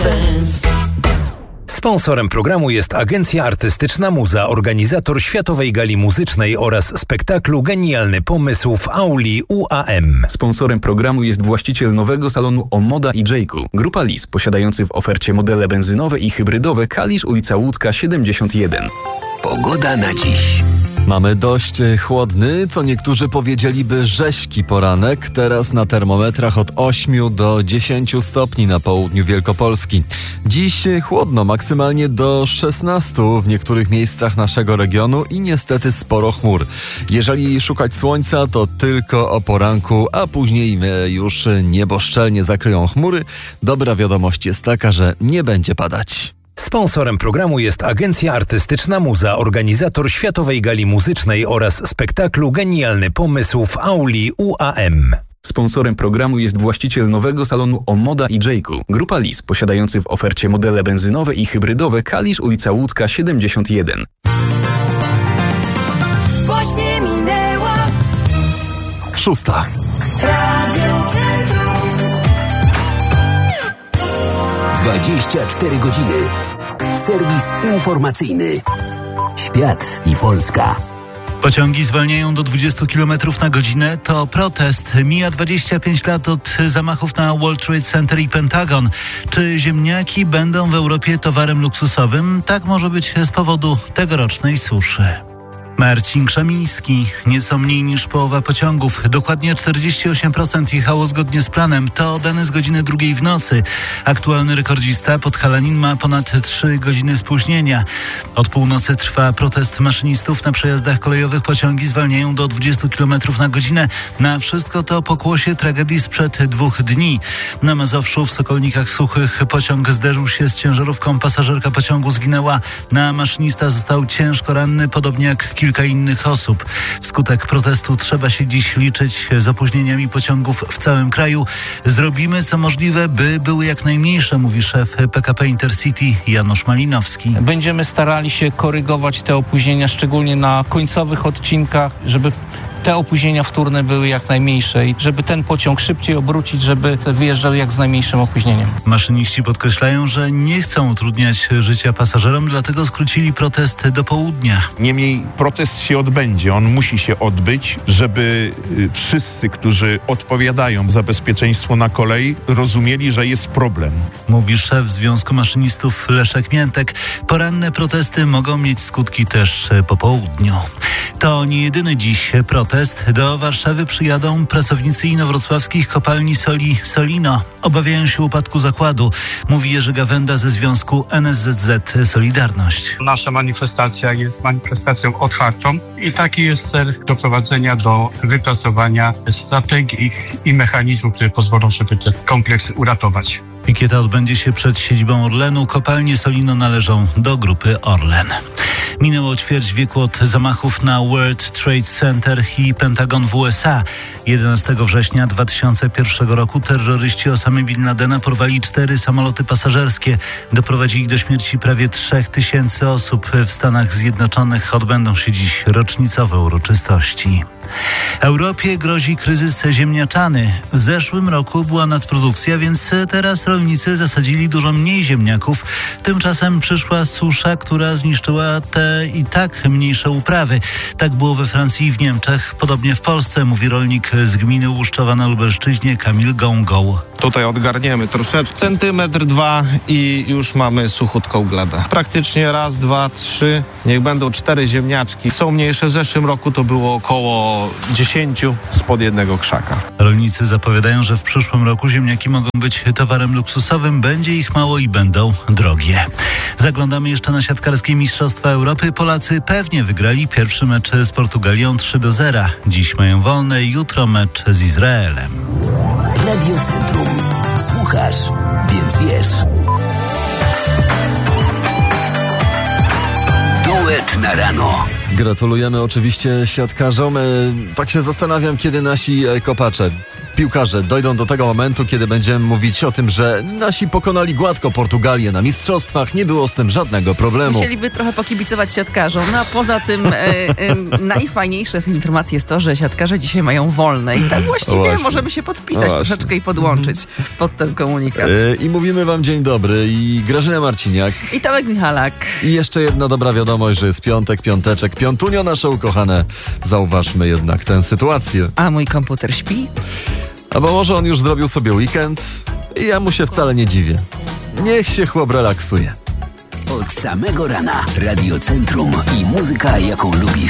Sponsorem programu jest Agencja Artystyczna Muza, organizator Światowej Gali Muzycznej oraz spektaklu Genialny Pomysł w auli UAM. Sponsorem programu jest właściciel nowego salonu Omoda i Jayku. Grupa Lis, posiadający w ofercie modele benzynowe i hybrydowe. Kalisz, ulica Łódzka 71. Pogoda na dziś. Mamy dość chłodny, co niektórzy powiedzieliby rześki poranek. Teraz na termometrach od 8 do 10 stopni na południu Wielkopolski. Dziś chłodno, maksymalnie do 16 w niektórych miejscach naszego regionu i niestety sporo chmur. Jeżeli szukać słońca, to tylko o poranku, a później już niebo szczelnie zakryją chmury. Dobra wiadomość jest taka, że nie będzie padać. Sponsorem programu jest Agencja Artystyczna Muza, organizator Światowej Gali Muzycznej oraz spektaklu Genialny Pomysł w auli UAM. Sponsorem programu jest właściciel nowego salonu Omoda i Jayku. Grupa Lis, posiadający w ofercie modele benzynowe i hybrydowe. Kalisz, ulica Łódzka 71. Właśnie minęła 6. Radio Centrum. 24 godziny. Serwis informacyjny. Świat i Polska. Pociągi zwalniają do 20 km na godzinę. To protest. Mija 25 lat od zamachów na World Trade Center i Pentagon. Czy ziemniaki będą w Europie towarem luksusowym? Tak może być z powodu tegorocznej suszy. Marcin Krzemiński. Nieco mniej niż połowa pociągów. Dokładnie 48% jechało zgodnie z planem. To dane z godziny 2 w nocy. Aktualny rekordzista Podhalanin ma ponad 3 godziny spóźnienia. Od północy trwa protest maszynistów. Na przejazdach kolejowych pociągi zwalniają do 20 km na godzinę. Na wszystko to pokłosie tragedii sprzed 2 dni. Na Mazowszu w Sokolnikach Suchych pociąg zderzył się z ciężarówką. Pasażerka pociągu zginęła. Maszynista został ciężko ranny, podobnie jak kilka innych osób. Wskutek protestu trzeba się dziś liczyć z opóźnieniami pociągów w całym kraju. Zrobimy co możliwe, by były jak najmniejsze, mówi szef PKP Intercity Janusz Malinowski. Będziemy starali się korygować te opóźnienia, szczególnie na końcowych odcinkach, żeby te opóźnienia wtórne były jak najmniejsze i żeby ten pociąg szybciej obrócić, żeby wyjeżdżał jak z najmniejszym opóźnieniem. Maszyniści podkreślają, że nie chcą utrudniać życia pasażerom, dlatego skrócili protest do południa. Niemniej protest się odbędzie, on musi się odbyć, żeby wszyscy, którzy odpowiadają za bezpieczeństwo na kolei, rozumieli, że jest problem. Mówi szef Związku Maszynistów Leszek Miętek. Poranne protesty mogą mieć skutki też po południu. To nie jedyny dziś protest. Do Warszawy przyjadą pracownicy inowrocławskich kopalni soli Solino. Obawiają się upadku zakładu, mówi Jerzy Gawenda ze Związku NSZZ Solidarność. Nasza manifestacja jest manifestacją otwartą i taki jest cel doprowadzenia do wypracowania strategii i mechanizmów, które pozwolą, żeby ten kompleks uratować. Pikieta odbędzie się przed siedzibą Orlenu. Kopalnie Solino należą do grupy Orlen. Minęło ćwierć wieku od zamachów na World Trade Center i Pentagon w USA. 11 września 2001 roku terroryści Osamy Bin Ladena porwali 4 samoloty pasażerskie. Doprowadzili do śmierci prawie 3000 osób. W Stanach Zjednoczonych odbędą się dziś rocznicowe uroczystości. Europie grozi kryzys ziemniaczany. W zeszłym roku była nadprodukcja, więc teraz rolnicy zasadzili dużo mniej ziemniaków. Tymczasem przyszła susza, która zniszczyła te i tak mniejsze uprawy. Tak było we Francji i w Niemczech, podobnie w Polsce, mówi rolnik z gminy Łuszczowa na Lubelszczyźnie Kamil Gągą. Tutaj odgarniemy troszeczkę, centymetr, 2 i już mamy suchutką glebę. Praktycznie raz, 2, 3, niech będą 4 ziemniaczki. Są mniejsze, w zeszłym roku to było około 10 spod jednego krzaka. Rolnicy zapowiadają, że w przyszłym roku ziemniaki mogą być towarem luksusowym, będzie ich mało i będą drogie. Zaglądamy jeszcze na siatkarskie Mistrzostwa Europy. Polacy pewnie wygrali pierwszy mecz z Portugalią 3-0. Dziś mają wolne, jutro mecz z Izraelem. Radio Centrum. Słuchasz, więc wiesz. Duet na rano. Gratulujemy oczywiście siatkarzom. Tak się zastanawiam, kiedy nasi kopacze piłkarze dojdą do tego momentu, kiedy będziemy mówić o tym, że nasi pokonali gładko Portugalię na mistrzostwach, nie było z tym żadnego problemu. Musieliby trochę pokibicować siatkarzom. No a poza tym najfajniejsze z informacji jest to, że siatkarze dzisiaj mają wolne i tak właściwie możemy się podpisać troszeczkę i podłączyć pod ten komunikat. I mówimy wam dzień dobry i Grażyna Marciniak. I Tomek Michalak. I jeszcze jedna dobra wiadomość, że jest piątek, piąteczek, piątunio nasze ukochane. Zauważmy jednak tę sytuację. A mój komputer śpi? Albo może on już zrobił sobie weekend i ja mu się wcale nie dziwię. Niech się chłop relaksuje. Od samego rana Radio Centrum i muzyka, jaką lubisz.